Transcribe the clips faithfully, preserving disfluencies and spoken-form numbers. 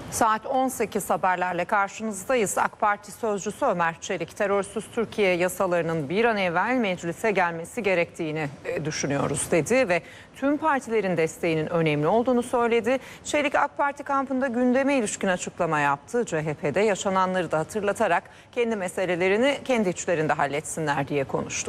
Saat on sekiz haberlerle karşınızdayız. AK Parti sözcüsü Ömer Çelik, terörsüz Türkiye yasalarının bir an evvel meclise gelmesi gerektiğini düşünüyoruz dedi ve tüm partilerin desteğinin önemli olduğunu söyledi. Çelik, AK Parti kampında gündeme ilişkin açıklama yaptı. C H P'de yaşananları da hatırlatarak kendi meselelerini kendi içlerinde halletsinler diye konuştu.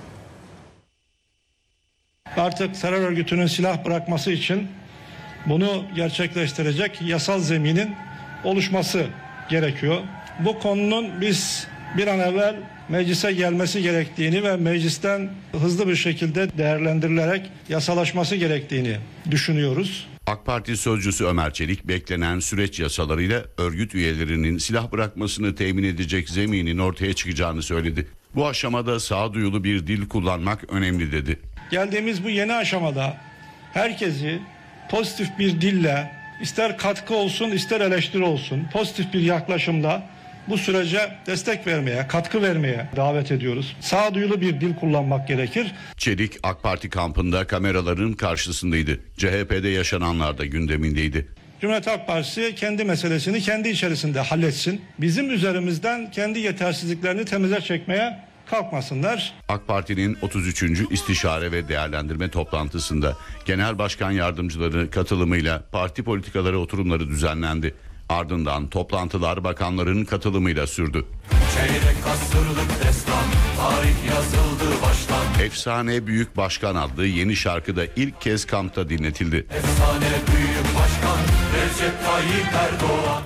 Artık terör örgütünün silah bırakması için bunu gerçekleştirecek yasal zeminin oluşması gerekiyor. Bu konunun biz bir an evvel meclise gelmesi gerektiğini ve meclisten hızlı bir şekilde değerlendirilerek yasalaşması gerektiğini düşünüyoruz. AK Parti sözcüsü Ömer Çelik, beklenen süreç yasalarıyla örgüt üyelerinin silah bırakmasını temin edecek zeminin ortaya çıkacağını söyledi. Bu aşamada sağduyulu bir dil kullanmak önemli dedi. Geldiğimiz bu yeni aşamada herkesi pozitif bir dille, ister katkı olsun ister eleştiri olsun, pozitif bir yaklaşımla bu sürece destek vermeye, katkı vermeye davet ediyoruz. Sağduyulu bir dil kullanmak gerekir. Çelik, AK Parti kampında kameraların karşısındaydı. C H P'de yaşananlar da gündemindeydi. Cumhuriyet Halk Partisi kendi meselesini kendi içerisinde halletsin. Bizim üzerimizden kendi yetersizliklerini temize çekmeye kalkmasınlar. AK Parti'nin otuz üçüncü İstişare ve Değerlendirme toplantısında Genel Başkan Yardımcıları katılımıyla parti politikaları oturumları düzenlendi. Ardından toplantılar bakanların katılımıyla sürdü. Çeyrek asırlık destan, tarih yazıldı baştan. Efsane Büyük Başkan adlı yeni şarkı da ilk kez kampta dinletildi. Efsane Büyük Başkan Recep Tayyip Erdoğan.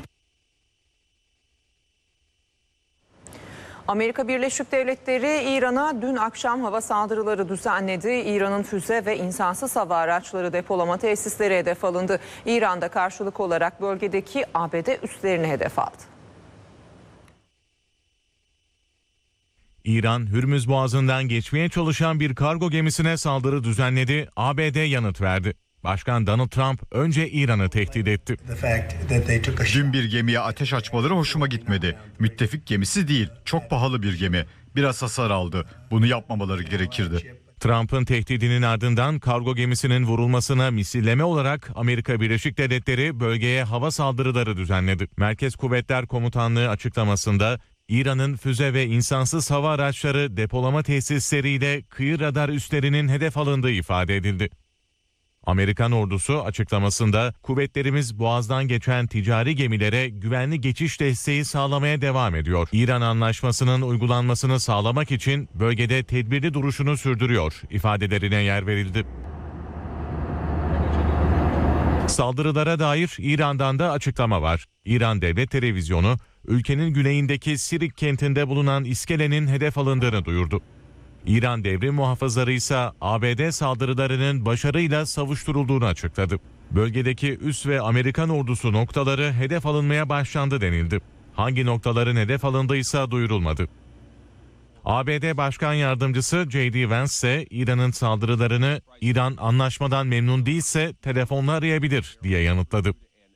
Amerika Birleşik Devletleri İran'a dün akşam hava saldırıları düzenledi. İran'ın füze ve insansız hava araçları depolama tesisleri hedef alındı. İran'da karşılık olarak bölgedeki A B D üslerini hedef aldı. İran, Hürmüz Boğazı'ndan geçmeye çalışan bir kargo gemisine saldırı düzenledi. A B D yanıt verdi. Başkan Donald Trump önce İran'ı tehdit etti. Dün bir gemiye ateş açmaları hoşuma gitmedi. Müttefik gemisi değil, çok pahalı bir gemi. Biraz hasar aldı. Bunu yapmamaları gerekirdi. Trump'ın tehdidinin ardından kargo gemisinin vurulmasına misilleme olarak Amerika Birleşik Devletleri bölgeye hava saldırıları düzenledi. Merkez Kuvvetler Komutanlığı açıklamasında İran'ın füze ve insansız hava araçları depolama tesisleriyle kıyı radar üslerinin hedef alındığı ifade edildi. Amerikan ordusu açıklamasında kuvvetlerimiz Boğaz'dan geçen ticari gemilere güvenli geçiş desteği sağlamaya devam ediyor. İran anlaşmasının uygulanmasını sağlamak için bölgede tedbirli duruşunu sürdürüyor ifadelerine yer verildi. Saldırılara dair İran'dan da açıklama var. İran Devlet Televizyonu ülkenin güneyindeki Sirik kentinde bulunan iskelenin hedef alındığını duyurdu. İran Devrim Muhafızları ise A B D saldırılarının başarıyla savuşturulduğunu açıkladı. Bölgedeki üs ve Amerikan ordusu noktaları hedef alınmaya başlandı denildi. Hangi noktaların hedef alındıysa duyurulmadı. A B D Başkan Yardımcısı J D Vance ise İran'ın saldırılarını İran anlaşmadan memnun değilse telefonla arayabilir diye yanıtladı.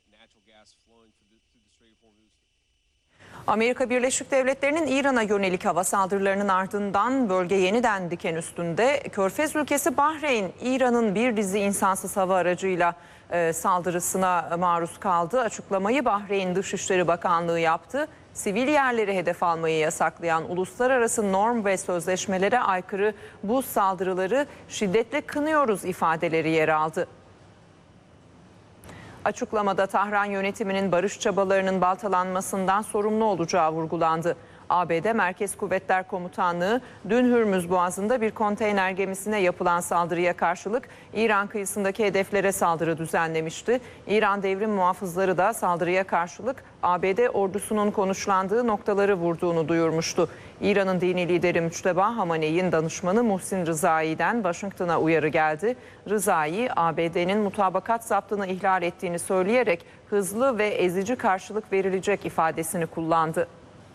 Amerika Birleşik Devletleri'nin İran'a yönelik hava saldırılarının ardından bölge yeniden diken üstünde. Körfez ülkesi Bahreyn, İran'ın bir dizi insansız hava aracıyla e, saldırısına maruz kaldı. Açıklamayı Bahreyn Dışişleri Bakanlığı yaptı. Sivil yerleri hedef almayı yasaklayan uluslararası norm ve sözleşmelere aykırı bu saldırıları şiddetle kınıyoruz ifadeleri yer aldı. Açıklamada Tahran yönetiminin barış çabalarının baltalanmasından sorumlu olacağı vurgulandı. A B D Merkez Kuvvetler Komutanlığı dün Hürmüz Boğazı'nda bir konteyner gemisine yapılan saldırıya karşılık İran kıyısındaki hedeflere saldırı düzenlemişti. İran Devrim Muhafızları da saldırıya karşılık A B D ordusunun konuşlandığı noktaları vurduğunu duyurmuştu. İran'ın dini lideri Müçteba Hamaney'in danışmanı Muhsin Rızai'den Washington'a uyarı geldi. Rızai, A B D'nin mutabakat zaptını ihlal ettiğini söyleyerek hızlı ve ezici karşılık verilecek ifadesini kullandı.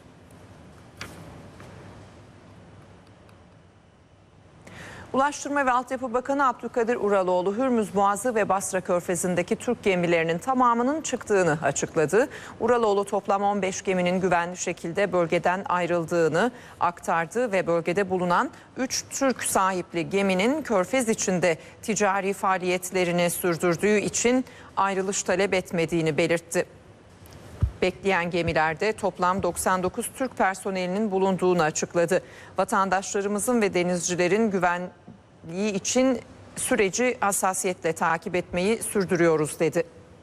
Ulaştırma ve Altyapı Bakanı Abdülkadir Uraloğlu, Hürmüz Boğazı ve Basra Körfezi'ndeki Türk gemilerinin tamamının çıktığını açıkladı. Uraloğlu toplam on beş geminin güvenli şekilde bölgeden ayrıldığını aktardı ve bölgede bulunan üç Türk sahipli geminin Körfez içinde ticari faaliyetlerini sürdürdüğü için ayrılış talep etmediğini belirtti. Bekleyen gemilerde toplam doksan dokuz Türk personelinin bulunduğunu açıkladı. Vatandaşlarımızın ve denizcilerin güvenliği için süreci hassasiyetle takip etmeyi sürdürüyoruz dedi.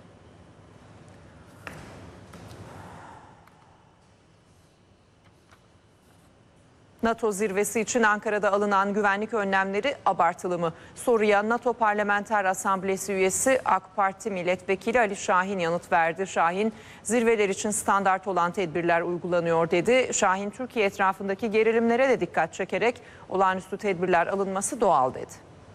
NATO zirvesi için Ankara'da alınan güvenlik önlemleri abartılı mı? Soruya NATO Parlamenter Asamblesi üyesi AK Parti Milletvekili Ali Şahin yanıt verdi. Şahin, zirveler için standart olan tedbirler uygulanıyor dedi. Şahin, Türkiye etrafındaki gerilimlere de dikkat çekerek olağanüstü tedbirler alınması doğal dedi.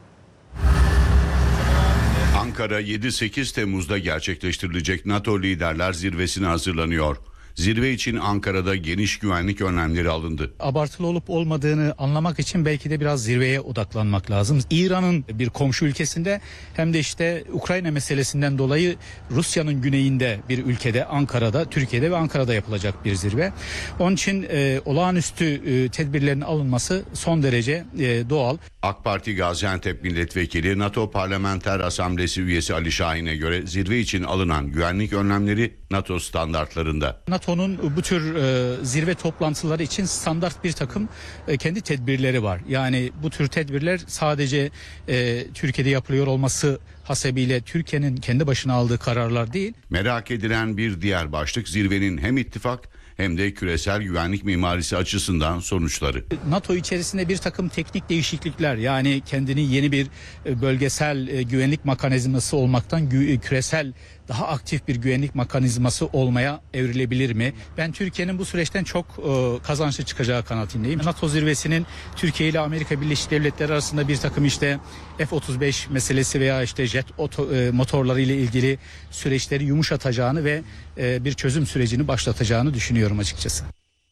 Ankara yedi sekiz Temmuz'da gerçekleştirilecek NATO liderler zirvesine hazırlanıyor. Zirve için Ankara'da geniş güvenlik önlemleri alındı. Abartılı olup olmadığını anlamak için belki de biraz zirveye odaklanmak lazım. İran'ın bir komşu ülkesinde hem de işte Ukrayna meselesinden dolayı Rusya'nın güneyinde bir ülkede, Ankara'da, Türkiye'de ve Ankara'da yapılacak bir zirve. Onun için e, olağanüstü e, tedbirlerin alınması son derece e, doğal. AK Parti Gaziantep Milletvekili NATO Parlamenter Asamblesi üyesi Ali Şahin'e göre zirve için alınan güvenlik önlemleri NATO standartlarında. NATO'nun bu tür e, zirve toplantıları için standart bir takım e, kendi tedbirleri var. Yani bu tür tedbirler sadece e, Türkiye'de yapılıyor olması hasebiyle Türkiye'nin kendi başına aldığı kararlar değil. Merak edilen bir diğer başlık zirvenin hem ittifak hem de küresel güvenlik mimarisi açısından sonuçları. NATO içerisinde bir takım teknik değişiklikler, yani kendini yeni bir bölgesel güvenlik mekanizması olmaktan küresel daha aktif bir güvenlik mekanizması olmaya evrilebilir mi? Ben Türkiye'nin bu süreçten çok kazançlı çıkacağı kanaatindeyim. NATO zirvesinin Türkiye ile Amerika Birleşik Devletleri arasında bir takım işte F otuz beş meselesi veya işte jet motorları ile ilgili süreçleri yumuşatacağını ve bir çözüm sürecini başlatacağını düşünüyorum açıkçası.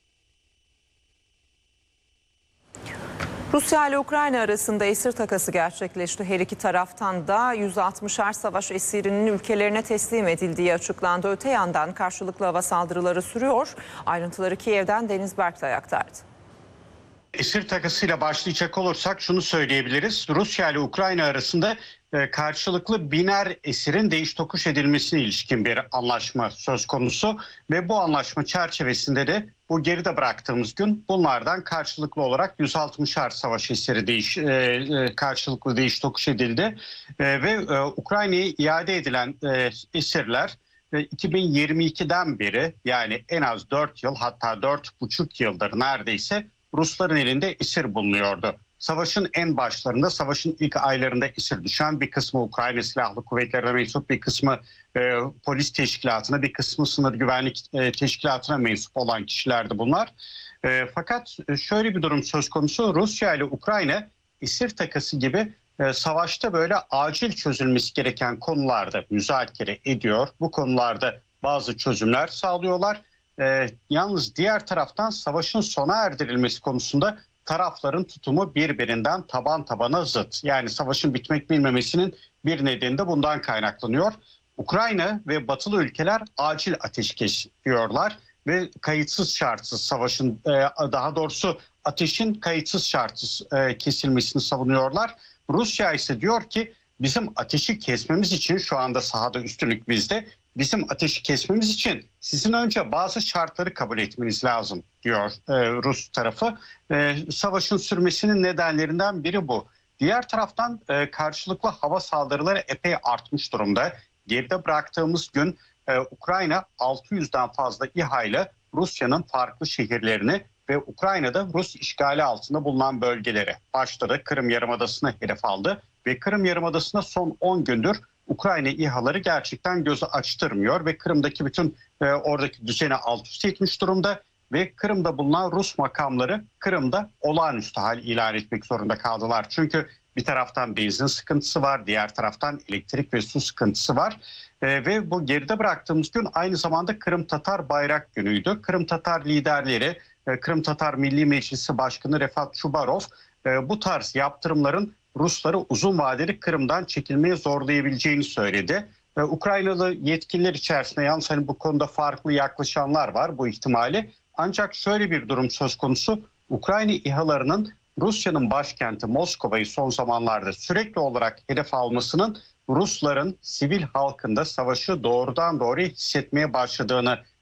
Rusya ile Ukrayna arasında esir takası gerçekleşti. Her iki taraftan da yüz altmışar savaş esirinin ülkelerine teslim edildiği açıklandı. Öte yandan karşılıklı hava saldırıları sürüyor. Ayrıntıları Kiev'den Deniz Berktay aktardı. Esir takasıyla başlayacak olursak şunu söyleyebiliriz. Rusya ile Ukrayna arasında karşılıklı biner esirin değiş tokuş edilmesine ilişkin bir anlaşma söz konusu. Ve bu anlaşma çerçevesinde de bu geride bıraktığımız gün bunlardan karşılıklı olarak yüz altmışar savaş esiri değiş, karşılıklı değiş tokuş edildi. Ve Ukrayna'ya iade edilen esirler iki bin yirmi ikiden beri, yani en az dört yıl, hatta dört buçuk yıldır neredeyse Rusların elinde esir bulunuyordu. Savaşın en başlarında, savaşın ilk aylarında esir düşen bir kısmı Ukrayna Silahlı Kuvvetleri'ne mensup, bir kısmı e, polis teşkilatına, bir kısmı sınır güvenlik e, teşkilatına mensup olan kişilerdi bunlar. E, fakat şöyle bir durum söz konusu: Rusya ile Ukrayna esir takası gibi e, savaşta böyle acil çözülmesi gereken konularda müzakere ediyor. Bu konularda bazı çözümler sağlıyorlar. E, yalnız diğer taraftan savaşın sona erdirilmesi konusunda tarafların tutumu birbirinden taban tabana zıt. Yani savaşın bitmek bilmemesinin bir nedeni de bundan kaynaklanıyor. Ukrayna ve batılı ülkeler acil ateşkes diyorlar ve kayıtsız şartsız savaşın, daha doğrusu ateşin kayıtsız şartsız kesilmesini savunuyorlar. Rusya ise diyor ki bizim ateşi kesmemiz için, şu anda sahada üstünlük bizde, bizim ateşi kesmemiz için sizin önce bazı şartları kabul etmeniz lazım diyor e, Rus tarafı. E, savaşın sürmesinin nedenlerinden biri bu. Diğer taraftan e, karşılıklı hava saldırıları epey artmış durumda. Geride bıraktığımız gün e, Ukrayna altı yüzden fazla İHA ile Rusya'nın farklı şehirlerini ve Ukrayna'da Rus işgali altında bulunan bölgeleri başladı. Kırım Yarımadası'na hedef aldı ve Kırım Yarımadası'na son on gündür Ukrayna İHA'ları gerçekten gözü açtırmıyor ve Kırım'daki bütün e, oradaki düzeni alt üst etmiş durumda ve Kırım'da bulunan Rus makamları Kırım'da olağanüstü hal ilan etmek zorunda kaldılar. Çünkü bir taraftan benzin sıkıntısı var, diğer taraftan elektrik ve su sıkıntısı var e, ve bu geride bıraktığımız gün aynı zamanda Kırım Tatar Bayrak Günü'ydü. Kırım Tatar liderleri, e, Kırım Tatar Milli Meclisi Başkanı Refat Çubarov e, bu tarz yaptırımların Rusları uzun vadeli Kırım'dan çekilmeye zorlayabileceğini söyledi. Ve Ukraynalı yetkililer içerisinde yalnız hani bu konuda farklı yaklaşanlar var bu ihtimali. Ancak şöyle bir durum söz konusu: Ukrayna İHA'larının Rusya'nın başkenti Moskova'yı son zamanlarda sürekli olarak hedef almasının Rusların sivil halkında savaşı doğrudan doğruya hissetmeye başladığını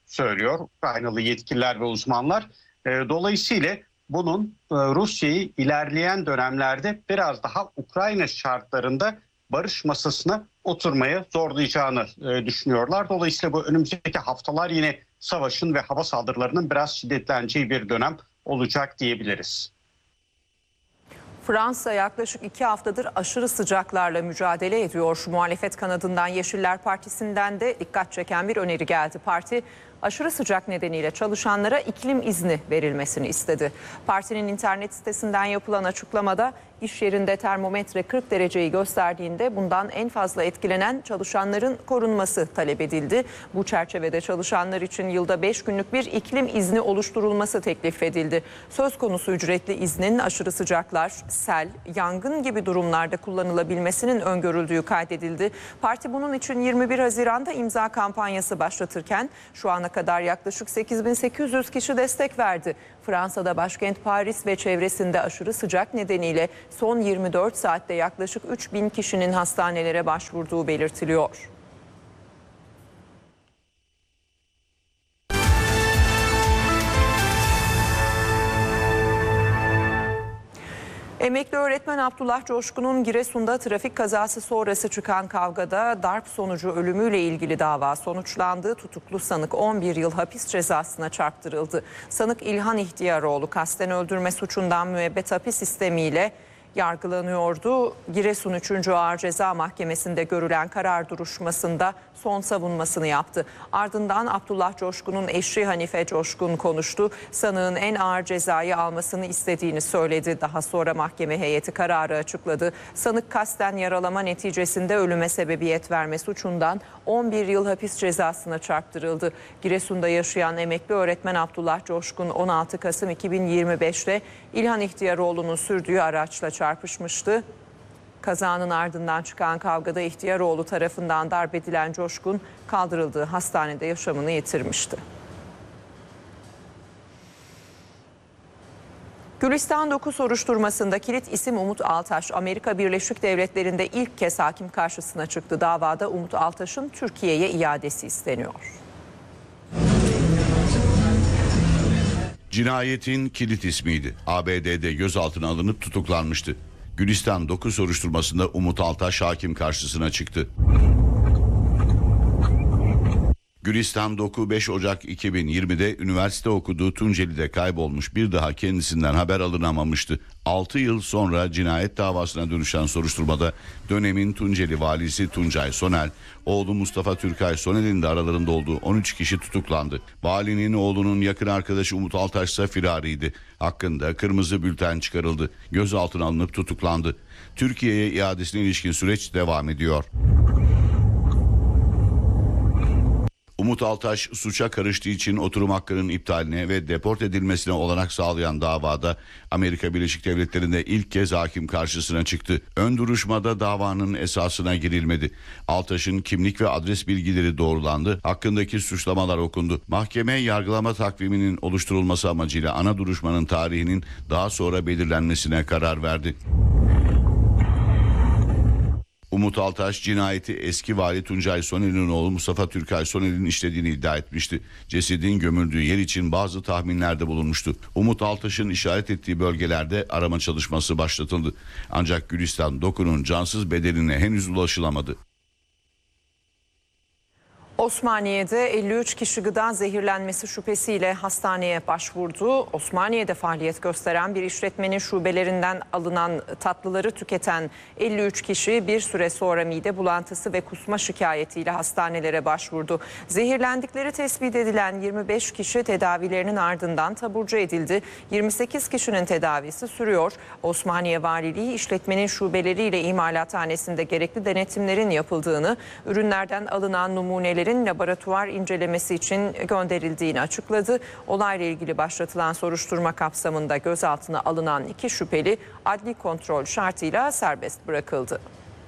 söylüyor Ukraynalı yetkililer ve uzmanlar. Dolayısıyla bunun Rusya'yı ilerleyen dönemlerde biraz daha Ukrayna şartlarında barış masasına oturmaya zorlayacağını düşünüyorlar. Dolayısıyla bu önümüzdeki haftalar yine savaşın ve hava saldırılarının biraz şiddetleneceği bir dönem olacak diyebiliriz. Fransa yaklaşık iki haftadır aşırı sıcaklarla mücadele ediyor. Muhalefet kanadından Yeşiller Partisi'nden de dikkat çeken bir öneri geldi. Parti aşırı sıcak nedeniyle çalışanlara iklim izni verilmesini istedi. Partinin internet sitesinden yapılan açıklamada iş yerinde termometre kırk dereceyi gösterdiğinde bundan en fazla etkilenen çalışanların korunması talep edildi. Bu çerçevede çalışanlar için yılda beş günlük bir iklim izni oluşturulması teklif edildi. Söz konusu ücretli iznin aşırı sıcaklar, sel, yangın gibi durumlarda kullanılabilmesinin öngörüldüğü kaydedildi. Parti bunun için yirmi bir Haziran'da imza kampanyası başlatırken şu ana kadar yaklaşık sekiz bin sekiz yüz kişi destek verdi. Fransa'da başkent Paris ve çevresinde aşırı sıcak nedeniyle son yirmi dört saatte yaklaşık üç bin kişinin hastanelere başvurduğu belirtiliyor. Emekli öğretmen Abdullah Coşkun'un Giresun'da trafik kazası sonrası çıkan kavgada darp sonucu ölümüyle ilgili dava sonuçlandı. Tutuklu sanık on bir yıl hapis cezasına çarptırıldı. Sanık İlhan İhtiyaroğlu kasten öldürme suçundan müebbet hapis sistemiyle yargılanıyordu. Giresun üçüncü Ağır Ceza Mahkemesi'nde görülen karar duruşmasında son savunmasını yaptı. Ardından Abdullah Coşkun'un eşi Hanife Coşkun konuştu. Sanığın en ağır cezayı almasını istediğini söyledi. Daha sonra mahkeme heyeti kararı açıkladı. Sanık kasten yaralama neticesinde ölüme sebebiyet verme suçundan on bir yıl hapis cezasına çarptırıldı. Giresun'da yaşayan emekli öğretmen Abdullah Coşkun on altı Kasım iki bin yirmi beş'te İlhan İhtiyaroğlu'nun sürdüğü araçla çarpışmıştı. Kazanın ardından çıkan kavgada İhtiyaroğlu tarafından darp edilen Coşkun kaldırıldığı hastanede yaşamını yitirmişti. Gülistan dokuz soruşturmasında kilit isim Umut Altaş, Amerika Birleşik Devletleri'nde ilk kez hakim karşısına çıktı. Davada Umut Altaş'ın Türkiye'ye iadesi isteniyor. Cinayetin kilit ismiydi. A B D'de gözaltına alınıp tutuklanmıştı. Gülistan dokuz soruşturmasında Umut Altaş hakim karşısına çıktı. Gülistan Doku beş Ocak iki bin yirmi'de üniversite okuduğu Tunceli'de kaybolmuş, bir daha kendisinden haber alınamamıştı. altı yıl sonra cinayet davasına dönüşen soruşturmada dönemin Tunceli valisi Tuncay Sonel, oğlu Mustafa Türkay Sonel'in de aralarında olduğu on üç kişi tutuklandı. Valinin oğlunun yakın arkadaşı Umut Altaş ise firariydi. Hakkında kırmızı bülten çıkarıldı. Gözaltına alınıp tutuklandı. Türkiye'ye iadesine ilişkin süreç devam ediyor. Umut Altaş suça karıştığı için oturum hakkının iptaline ve deport edilmesine olanak sağlayan davada Amerika Birleşik Devletleri'nde ilk kez hakim karşısına çıktı. Ön duruşmada davanın esasına girilmedi. Altaş'ın kimlik ve adres bilgileri doğrulandı. Hakkındaki suçlamalar okundu. Mahkeme yargılama takviminin oluşturulması amacıyla ana duruşmanın tarihinin daha sonra belirlenmesine karar verdi. Umut Altaş cinayeti eski vali Tuncay Sonel'in oğlu Mustafa Türkay Sonel'in işlediğini iddia etmişti. Cesedin gömüldüğü yer için bazı tahminlerde bulunmuştu. Umut Altaş'ın işaret ettiği bölgelerde arama çalışması başlatıldı. Ancak Gülistan Doku'nun cansız bedenine henüz ulaşılamadı. Osmaniye'de elli üç kişi gıda zehirlenmesi şüphesiyle hastaneye başvurdu. Osmaniye'de faaliyet gösteren bir işletmenin şubelerinden alınan tatlıları tüketen elli üç kişi bir süre sonra mide bulantısı ve kusma şikayetiyle hastanelere başvurdu. Zehirlendikleri tespit edilen yirmi beş kişi tedavilerinin ardından taburcu edildi. yirmi sekiz kişinin tedavisi sürüyor. Osmaniye Valiliği işletmenin şubeleriyle imalathanesinde gerekli denetimlerin yapıldığını, ürünlerden alınan numuneleri laboratuvar incelemesi için gönderildiğini açıkladı. Olayla ilgili başlatılan soruşturma kapsamında gözaltına alınan iki şüpheli adli kontrol şartıyla serbest bırakıldı.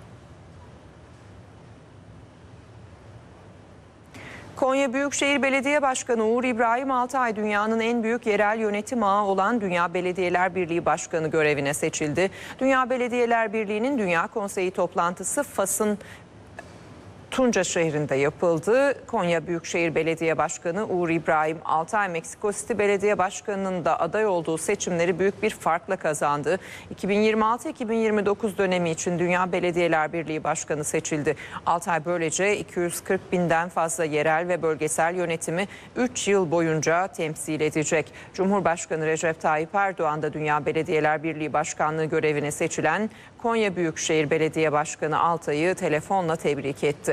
Konya Büyükşehir Belediye Başkanı Uğur İbrahim Altay dünyanın en büyük yerel yönetim ağı olan Dünya Belediyeler Birliği Başkanı görevine seçildi. Dünya Belediyeler Birliği'nin Dünya Konseyi toplantısı Fas'ın Tunca şehrinde yapıldı. Konya Büyükşehir Belediye Başkanı Uğur İbrahim Altay, Meksiko City Belediye Başkanı'nın da aday olduğu seçimleri büyük bir farkla kazandı. iki bin yirmi altı iki bin yirmi dokuz dönemi için Dünya Belediyeler Birliği Başkanı seçildi. Altay böylece iki yüz kırk binden fazla yerel ve bölgesel yönetimi üç yıl boyunca temsil edecek. Cumhurbaşkanı Recep Tayyip Erdoğan da Dünya Belediyeler Birliği Başkanlığı görevine seçilen Konya Büyükşehir Belediye Başkanı Altay'ı telefonla tebrik etti.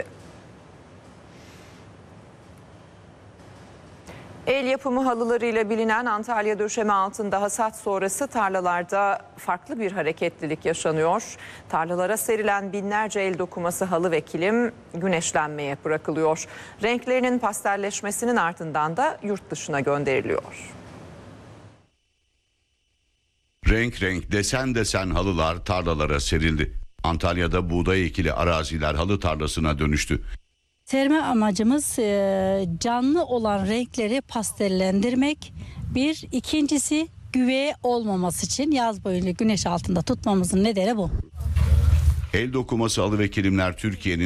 El yapımı halılarıyla bilinen Antalya döşeme altında hasat sonrası tarlalarda farklı bir hareketlilik yaşanıyor. Tarlalara serilen binlerce el dokuması halı ve kilim güneşlenmeye bırakılıyor. Renklerinin pastelleşmesinin ardından da yurt dışına gönderiliyor. Renk renk, desen desen halılar tarlalara serildi. Antalya'da buğday ekili araziler halı tarlasına dönüştü. Serme amacımız canlı olan renkleri pastellendirmek. Bir, ikincisi güveye olmaması için yaz boyunca güneş altında tutmamızın nedeni bu. El dokuması halı ve kilimler Türkiye'nin